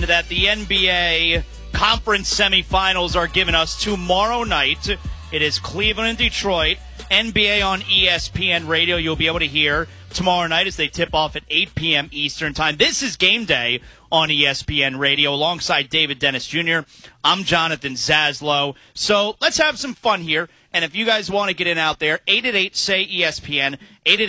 that the NBA conference semifinals are given us tomorrow night. It is Cleveland and Detroit. NBA on ESPN Radio. You'll be able to hear tomorrow night as they tip off at 8 p.m. Eastern Time. This is Game Day on ESPN Radio alongside David Dennis Jr. I'm Jonathan Zaslow. So let's have some fun here. And if you guys want to get in out there, 888-SAY-ESPN,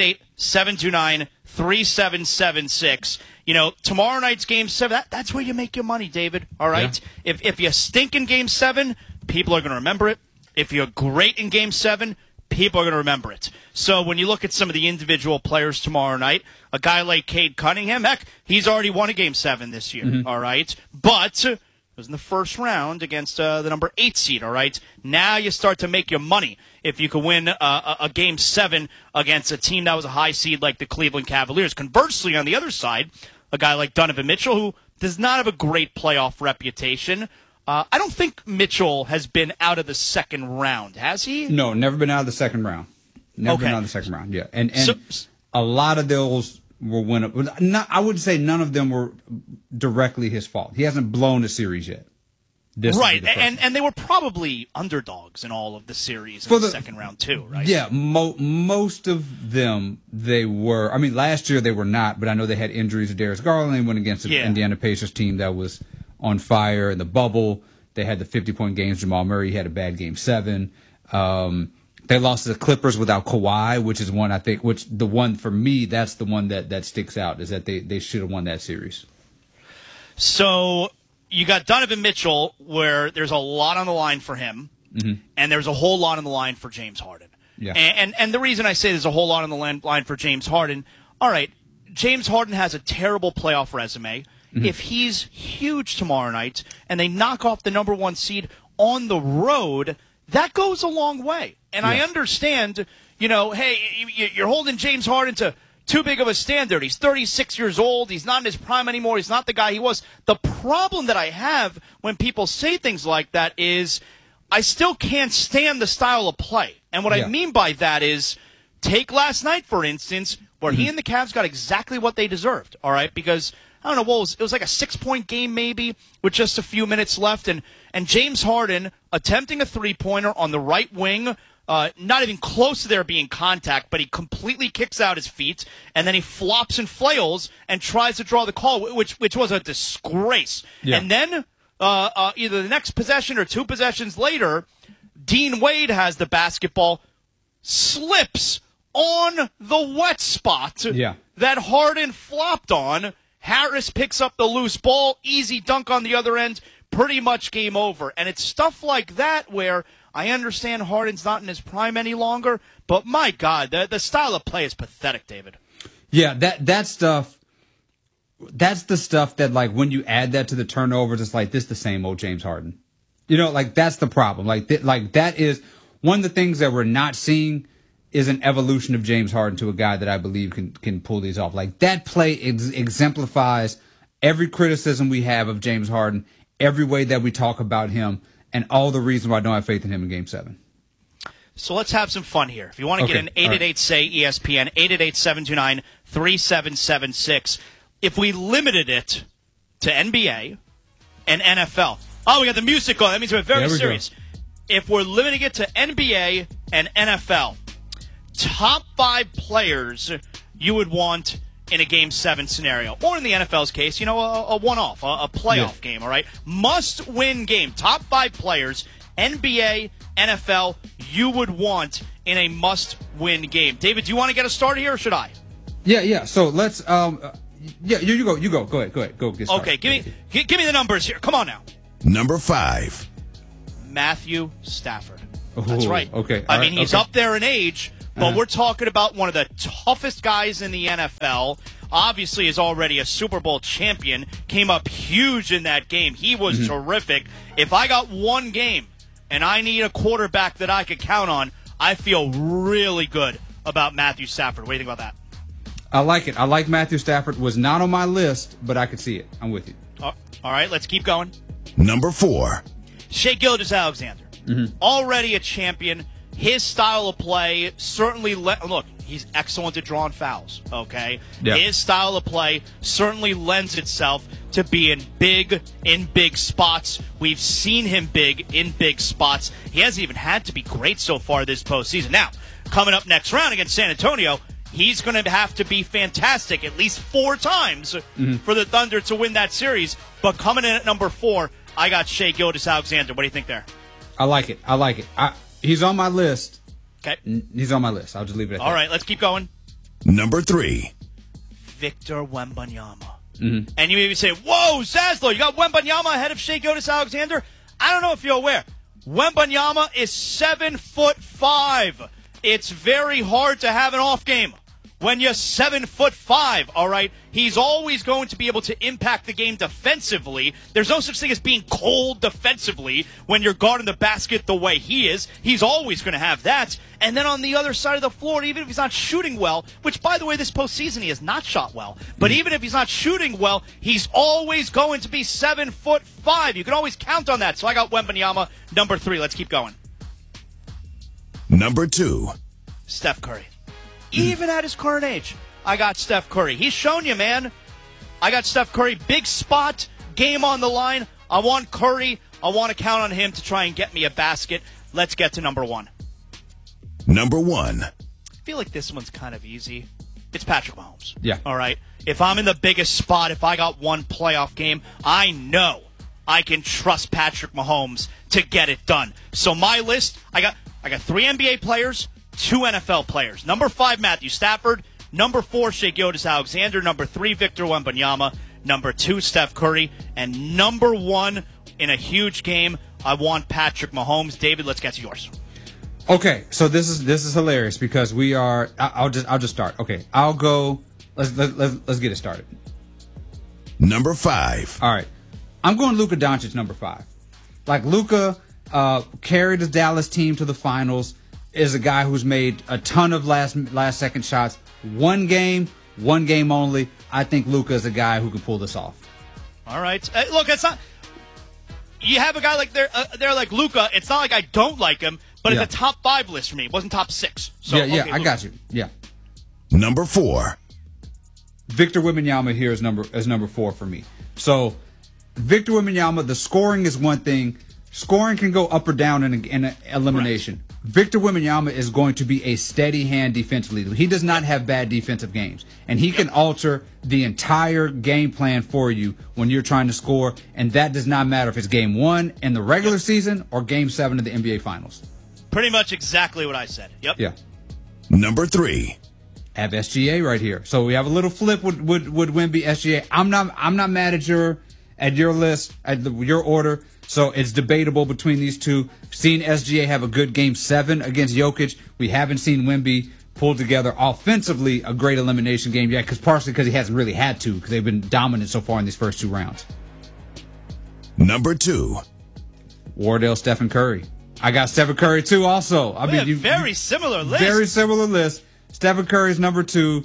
888-729-3776. You know, tomorrow night's Game 7, that's where you make your money, David, all right? Yeah. If you stink in Game 7, people are going to remember it. If you're great in Game 7, people are going to remember it. So when you look at some of the individual players tomorrow night, a guy like Cade Cunningham, heck, he's already won a Game 7 this year, all right? But it was in the first round against the number 8 seed, all right? Now you start to make your money if you can win a Game 7 against a team that was a high seed like the Cleveland Cavaliers. Conversely, on the other side, a guy like Donovan Mitchell, who does not have a great playoff reputation. I don't think Mitchell has been out of the second round, has he? No, never been out of the second round. Never been out of the second round, yeah. And a lot of those were I would say none of them were directly his fault. He hasn't blown a series yet. Right, and they were probably underdogs in all of the series in the second round too, right? Yeah, most of them they were. I mean, last year they were not, but I know they had injuries to Darius Garland. They went against the Indiana Pacers team that was on fire in the bubble. They had the 50-point games. Jamal Murray had a bad Game 7. They lost to the Clippers without Kawhi, which is one I think. The one for me, that's the one that sticks out is that they should have won that series. So you got Donovan Mitchell, where there's a lot on the line for him, and there's a whole lot on the line for James Harden. Yeah. And the reason I say there's a whole lot on the line for James Harden, all right, James Harden has a terrible playoff resume. If he's huge tomorrow night and they knock off the number 1 seed on the road, that goes a long way. And I understand, hey, you're holding James Harden to too big of a standard. He's 36 years old. He's not in his prime anymore. He's not the guy he was. The problem that I have when people say things like that is I still can't stand the style of play. And what I mean by that is take last night, for instance, where he and the Cavs got exactly what they deserved, all right? Because I don't know, it was like a 6-point game maybe with just a few minutes left. And James Harden attempting a three-pointer on the right wing, not even close to there being contact, but he completely kicks out his feet, and then he flops and flails and tries to draw the call, which was a disgrace. Yeah. And then either the next possession or 2 possessions later, Dean Wade has the basketball, slips on the wet spot that Harden flopped on. Harris picks up the loose ball, easy dunk on the other end, pretty much game over. And it's stuff like that where I understand Harden's not in his prime any longer, but my God, the style of play is pathetic, David. Yeah, that stuff, that's the stuff that, like, when you add that to the turnovers, it's like, this is the same old James Harden. Like, that's the problem. Like that is one of the things that we're not seeing is an evolution of James Harden to a guy that I believe can pull these off. Like, that play exemplifies every criticism we have of James Harden, every way that we talk about him, and all the reasons why I don't have faith in him in Game 7. So let's have some fun here. If you want to get an 888-SAY-ESPN, 888-729-3776. If we limited it to NBA and NFL. Oh, we got the music on. That means we're very serious. If we're limiting it to NBA and NFL, top 5 players you would want in a Game 7 scenario. Or in the NFL's case, a one-off, a playoff game, all right? Must-win game. Top 5 players, NBA, NFL, you would want in a must-win game. David, do you want to get us started here, or should I? Yeah. So let's, you go. Go ahead. Go get started. Okay, give me the numbers here. Come on now. Number 5. Matthew Stafford. Ooh, That's right. Okay. I mean, he's up there in age, but we're talking about one of the toughest guys in the NFL. Obviously is already a Super Bowl champion. Came up huge in that game. He was terrific. If I got one game and I need a quarterback that I could count on, I feel really good about Matthew Stafford. What do you think about that? I like it. I like Matthew Stafford. Was not on my list, but I could see it. I'm with you. All right, let's keep going. Number 4. Shai Gilgeous-Alexander. Already a champion. His style of play certainly, look, He's excellent at drawing fouls, okay? Yeah. His style of play certainly lends itself to being big in big spots. We've seen him big in big spots. He hasn't even had to be great so far this postseason. Now, coming up next round against San Antonio, he's going to have to be fantastic at least 4 times for the Thunder to win that series. But coming in at number 4, I got Shai Gilgeous-Alexander. What do you think there? I like it. He's on my list. Okay. He's on my list. I'll just leave it at that. All right, let's keep going. Number 3. Victor Wembanyama. And you maybe say, whoa, Zaslow, you got Wembanyama ahead of Shai Gilgeous-Alexander? I don't know if you're aware. Wembanyama is 7'5". It's very hard to have an off game when you're 7'5", all right? He's always going to be able to impact the game defensively. There's no such thing as being cold defensively when you're guarding the basket the way he is. He's always going to have that. And then on the other side of the floor, even if he's not shooting well, which, by the way, this postseason he has not shot well, but even if he's not shooting well, he's always going to be 7'5". You can always count on that. So I got Wembanyama, number 3. Let's keep going. Number 2. Steph Curry. Even at his current age, I got Steph Curry. He's shown you, man. I got Steph Curry. Big spot, game on the line. I want Curry. I want to count on him to try and get me a basket. Let's get to number 1. Number 1. I feel like this one's kind of easy. It's Patrick Mahomes. Yeah. All right. If I'm in the biggest spot, if I got one playoff game, I know I can trust Patrick Mahomes to get it done. So my list, I got 3 NBA players, 2 NFL players. Number 5, Matthew Stafford. Number 4, Shai Gilgeous-Alexander. Number 3, Victor Wembanyama. Number 2, Steph Curry. And number 1, in a huge game, I want Patrick Mahomes. David, let's get to yours. Okay, so this is hilarious because we are. I'll just start. Okay, I'll go. Let's get it started. Number 5. All right, I'm going Luka Doncic, number 5. Like Luka carried the Dallas team to the finals. Is a guy who's made a ton of last second shots. One game only. I think Luka is a guy who can pull this off. All right. Look, it's not. You have a guy like they're like Luka. It's not like I don't like him, but it's a top 5 list for me. It wasn't top 6. So, yeah, okay, I got you. Yeah. Number 4. Victor Wembanyama here is number 4 for me. So Victor Wembanyama, the scoring is one thing. Scoring can go up or down in an elimination. Right. Victor Wembanyama is going to be a steady hand defensively. He does not have bad defensive games. And he can alter the entire game plan for you when you're trying to score. And that does not matter if it's game 1 in the regular season or game 7 of the NBA Finals. Pretty much exactly what I said. Yep. Yeah. Number 3. Have SGA right here. So we have a little flip with Wemby, SGA. I'm not mad at your list, your order. So it's debatable between these two. Seen SGA have a good game 7 against Jokic. We haven't seen Wemby pull together offensively a great elimination game yet, partially because he hasn't really had to, because they've been dominant so far in these first 2 rounds. Number 2. Wardell, Stephen Curry. I got Stephen Curry too. Also, Very similar list. Very similar list. Stephen Curry's number 2.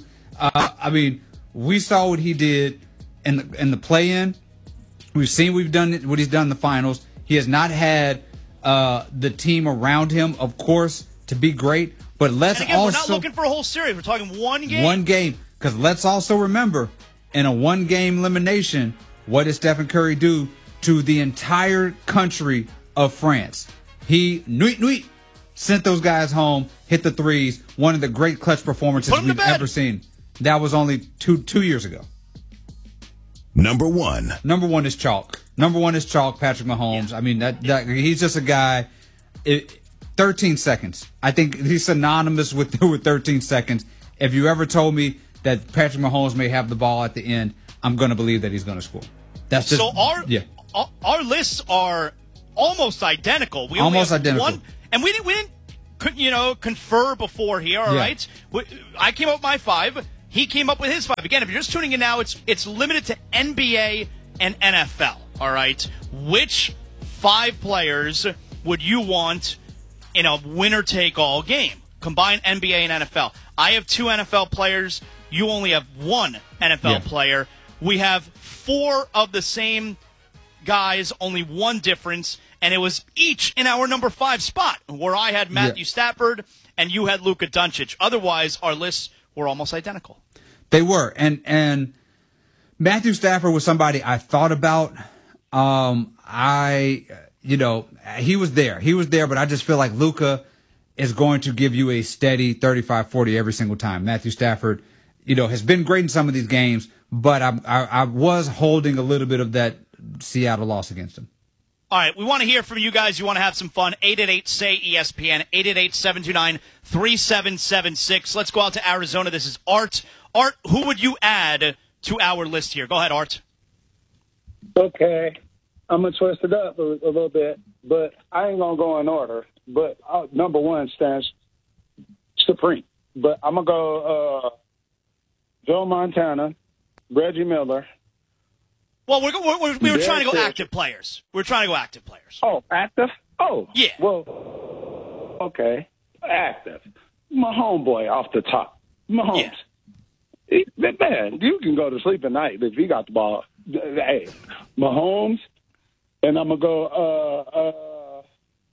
We saw what he did in the play-in. We've seen what he's done in the finals. He has not had the team around him, of course, to be great. But let's and again, also, we're not looking for a whole series. We're talking one game. One game. Because let's also remember, in a one-game elimination, what did Stephen Curry do to the entire country of France? He sent those guys home, hit the threes. One of the great clutch performances we've ever seen. That was only two years ago. Number 1. Number 1 is chalk. Number 1 is chalk, Patrick Mahomes. Yeah. I mean, that he's just a guy. 13 seconds. I think he's synonymous with 13 seconds. If you ever told me that Patrick Mahomes may have the ball at the end, I'm going to believe that he's going to score. That's just, so our lists are almost identical. We only have identical. One, and we didn't confer before here. All right. I came up with my 5. He came up with his 5. Again, if you're just tuning in now, it's limited to NBA and NFL. All right. Which 5 players would you want in a winner-take-all game? Combine NBA and NFL. I have 2 NFL players. You only have 1 NFL player. We have 4 of the same guys, only one difference, and it was each in our number 5 spot, where I had Matthew Stafford and you had Luka Doncic. Otherwise, our lists were almost identical. They were, and Matthew Stafford was somebody I thought about. He was there, but I just feel like Luka is going to give you a steady 35-40 every single time. Matthew Stafford, has been great in some of these games, but I was holding a little bit of that Seattle loss against him. All right, we want to hear from you guys. You want to have some fun. 888-SAY-ESPN, 888-729-3776. Let's go out to Arizona. This is Art. Art, who would you add to our list here? Go ahead, Art. Okay. I'm going to twist it up a little bit, but I ain't going to go in order. But number 1 stands supreme. But I'm going to go Joe Montana, Reggie Miller. Well, we were trying to go active players. Oh, active? Oh. Yeah. Well, okay. Active. My homeboy off the top. Mahomes. Yeah. Man, you can go to sleep at night if you got the ball. Hey, Mahomes, and I'm going to go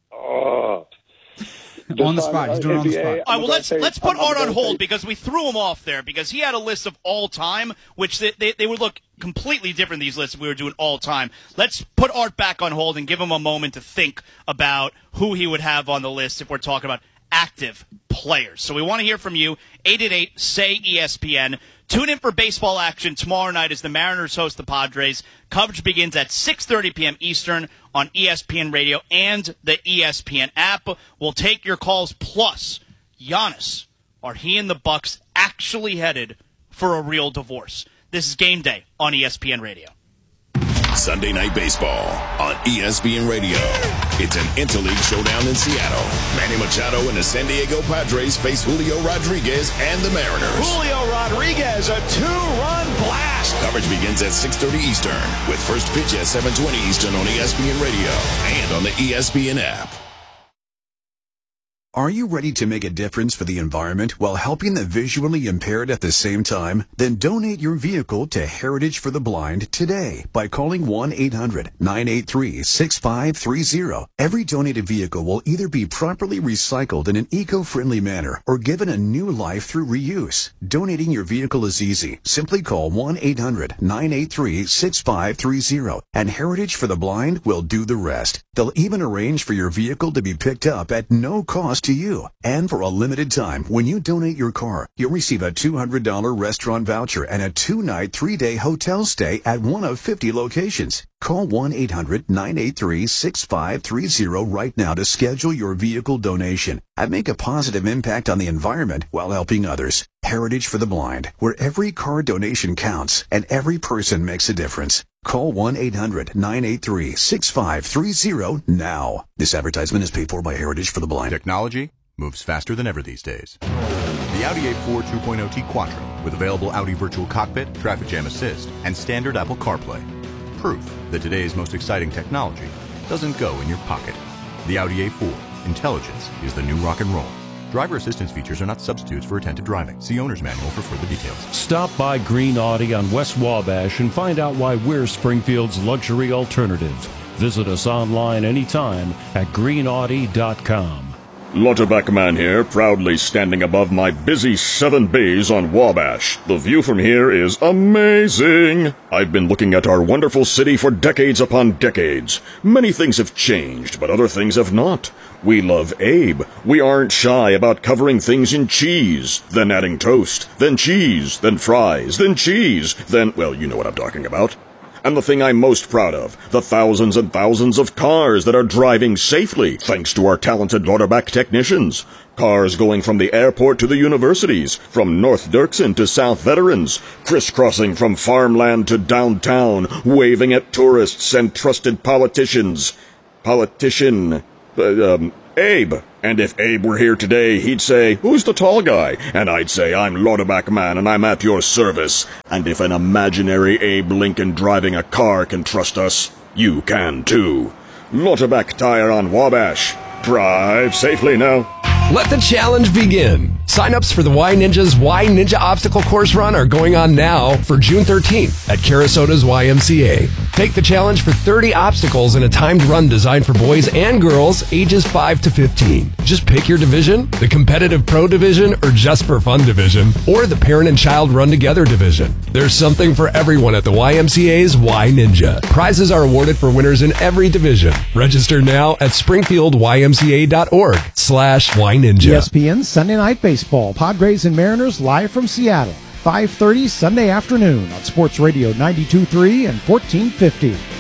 on the spot. He's doing it on the spot. All right, well, let's put Art on hold because we threw him off there because he had a list of all time, which they would look completely different, these lists, if we were doing all time. Let's put Art back on hold and give him a moment to think about who he would have on the list if we're talking about active players. So we want to hear from you. 888-SAY-ESPN. Tune in for baseball action tomorrow night as the Mariners host the Padres. Coverage begins at 6:30 p.m. Eastern on ESPN Radio and the ESPN app. We'll take your calls. Plus, Giannis, are he and the Bucks actually headed for a real divorce? This is Game Day on ESPN Radio. Sunday Night Baseball on ESPN Radio. It's an interleague showdown in Seattle. Manny Machado and the San Diego Padres face Julio Rodriguez and the Mariners. Julio Rodriguez, a 2-run blast. Coverage begins at 6:30 Eastern with first pitch at 7:20 Eastern on ESPN Radio and on the ESPN app. Are you ready to make a difference for the environment while helping the visually impaired at the same time? Then donate your vehicle to Heritage for the Blind today by calling 1-800-983-6530. Every donated vehicle will either be properly recycled in an eco-friendly manner or given a new life through reuse. Donating your vehicle is easy. Simply call 1-800-983-6530 and Heritage for the Blind will do the rest. They'll even arrange for your vehicle to be picked up at no cost to you. And for a limited time, when you donate your car, you'll receive a $200 restaurant voucher and a 2-night, 3-day hotel stay at one of 50 locations. Call 1-800-983-6530 right now to schedule your vehicle donation and make a positive impact on the environment while helping others. Heritage for the Blind, where every car donation counts and every person makes a difference. Call 1-800-983-6530 now. This advertisement is paid for by Heritage for the Blind. Technology moves faster than ever these days. The Audi A4 2.0T Quattro with available Audi Virtual Cockpit, Traffic Jam Assist, and standard Apple CarPlay. Proof that today's most exciting technology doesn't go in your pocket. The Audi A4. Intelligence is the new rock and roll. Driver assistance features are not substitutes for attentive driving. See owner's manual for further details. Stop by Green Audi on West Wabash and find out why we're Springfield's luxury alternative. Visit us online anytime at greenaudi.com. Lauterbach Man here, proudly standing above my busy 7 bays on Wabash. The view from here is amazing. I've been looking at our wonderful city for decades upon decades. Many things have changed, but other things have not. We love Abe. We aren't shy about covering things in cheese, then adding toast, then cheese, then fries, then cheese, then, well, you know what I'm talking about. And the thing I'm most proud of, the thousands and thousands of cars that are driving safely, thanks to our talented Lauterbach technicians. Cars going from the airport to the universities, from North Dirksen to South Veterans, crisscrossing from farmland to downtown, waving at tourists and trusted politicians. Abe. And if Abe were here today, he'd say, "Who's the tall guy?" And I'd say, "I'm Lauterbach Man, and I'm at your service." And if an imaginary Abe Lincoln driving a car can trust us, you can too. Lauterbach Tire on Wabash. Drive safely now. Let the challenge begin. Sign-ups for the Y Ninja's Y Ninja Obstacle Course Run are going on now for June 13th at Carasota's YMCA. Take the challenge for 30 obstacles in a timed run designed for boys and girls ages 5 to 15. Just pick your division, the competitive pro division or just for fun division, or the parent and child run together division. There's something for everyone at the YMCA's Y Ninja. Prizes are awarded for winners in every division. Register now at springfieldymca.org/YNinja. ESPN Sunday Night Baseball. Padres and Mariners live from Seattle. 5:30 Sunday afternoon on Sports Radio 92.3 and 1450.